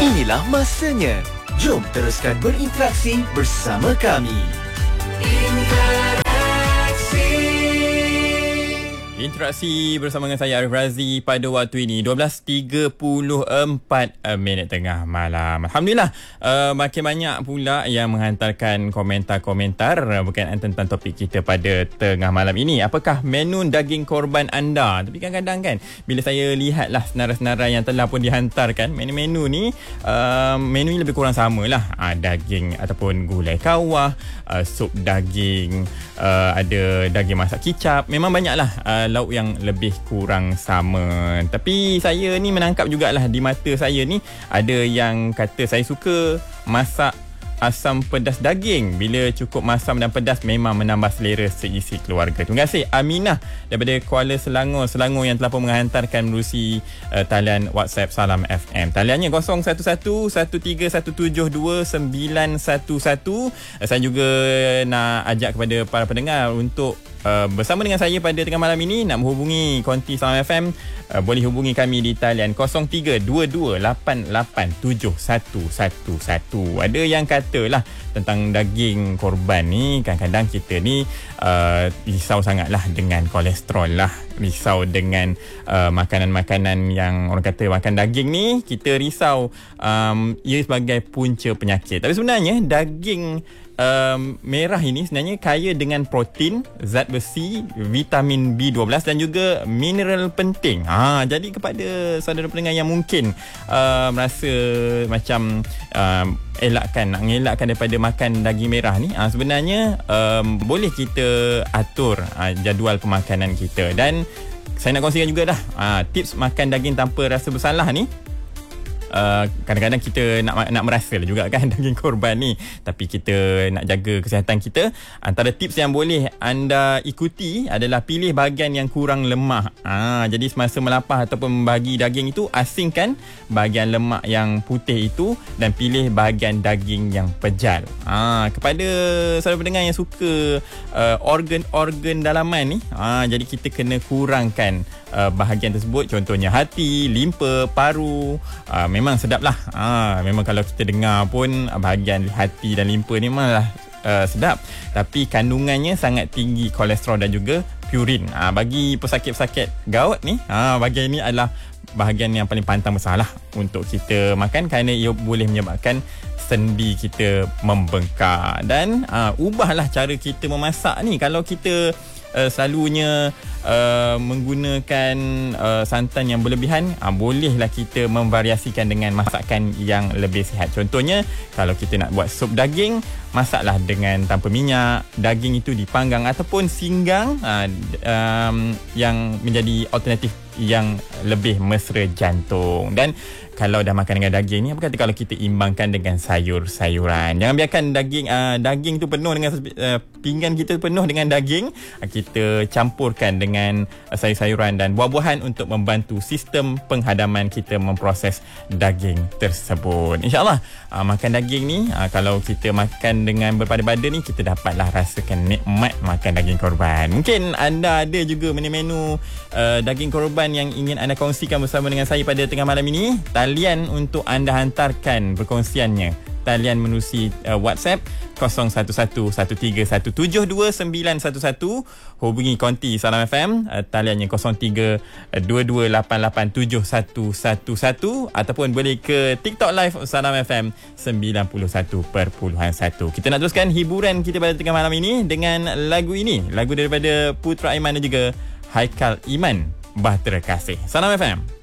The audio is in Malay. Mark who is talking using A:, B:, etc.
A: Inilah masanya. Jom teruskan berinteraksi bersama kami.
B: Interaksi bersama dengan saya Arif Razi pada waktu ini 12.34 minit tengah malam. Alhamdulillah, makin banyak pula yang menghantarkan komentar-komentar berkaitan tentang topik kita pada tengah malam ini. Apakah menu daging korban anda? Tapi kadang-kadang kan, bila saya lihatlah senarai-senarai yang telah pun dihantarkan, menu-menu ni menu ni lebih kurang sama lah. Daging ataupun gulai kawah, sup daging, ada daging masak kicap. Memang banyaklah lauk yang lebih kurang sama. Tapi saya ni menangkap jugalah di mata saya ni, ada yang kata saya suka masak asam pedas daging. Bila cukup masam dan pedas memang menambah selera seisi keluarga. Terima kasih Aminah daripada Kuala Selangor yang telah pun menghantarkan melalui talian WhatsApp Salam FM. Taliannya 011131729911. Saya juga nak ajak kepada para pendengar untuk bersama dengan saya pada tengah malam ini. Nak menghubungi konti Salam FM, boleh hubungi kami di talian 0322887111. Ada yang katalah tentang daging korban ni, kadang-kadang kita ni risau sangatlah dengan kolesterol lah, risau dengan makanan-makanan yang orang kata makan daging ni, kita risau ia sebagai punca penyakit. Tapi sebenarnya daging merah ini sebenarnya kaya dengan protein, zat besi, vitamin B12 dan juga mineral penting. Jadi kepada saudara pendengar yang mungkin merasa macam nak mengelakkan daripada makan daging merah ni, sebenarnya boleh kita atur jadual pemakanan kita. Dan saya nak kongsikan juga dah tips makan daging tanpa rasa bersalah ni. Kadang-kadang kita nak merasa juga kan daging korban ni, tapi kita nak jaga kesihatan kita. Antara tips yang boleh anda ikuti adalah pilih bahagian yang kurang lemak. Jadi semasa melapah ataupun membagi daging itu, asingkan bahagian lemak yang putih itu dan pilih bahagian daging yang pejal. Kepada saudara pendengar yang suka organ-organ dalaman ni, jadi kita kena kurangkan bahagian tersebut. Contohnya hati, limpa, paru. Memang sedap lah. Memang kalau kita dengar pun bahagian hati dan limpa ni memanglah sedap. Tapi kandungannya sangat tinggi kolesterol dan juga purin. Bagi pesakit-pesakit gout ni, bahagian ini adalah bahagian yang paling pantang bersalah untuk kita makan, kerana ia boleh menyebabkan sendi kita membengkak. Dan ubahlah cara kita memasak ni. Kalau kita selalunya menggunakan santan yang berlebihan, bolehlah kita memvariasikan dengan masakan yang lebih sihat. Contohnya, kalau kita nak buat sup daging, masaklah dengan tanpa minyak, daging itu dipanggang ataupun singgang, yang menjadi alternatif yang lebih mesra jantung. Dan kalau dah makan dengan daging ni, apa kata kalau kita imbangkan dengan sayur-sayuran. Jangan biarkan daging tu penuh dengan pinggan kita penuh dengan daging. Kita campurkan dengan sayur-sayuran dan buah-buahan untuk membantu sistem penghadaman kita memproses daging tersebut. InsyaAllah makan daging ni, kalau kita makan dengan berpada-pada ni, kita dapatlah rasakan nikmat makan daging korban. Mungkin anda ada juga menu-menu daging korban yang ingin anda kongsikan bersama dengan saya pada tengah malam ini. Talian untuk anda hantarkan perkongsiannya, talian menerusi WhatsApp 011131729911. Hubungi konti Salam FM, taliannya 0322887111, ataupun boleh ke TikTok Live Salam FM 91.1. Kita nak teruskan hiburan kita pada tengah malam ini dengan lagu ini, lagu daripada Putra Aiman dan juga Haikal Iman, Bahtera Kasih. Salam FM.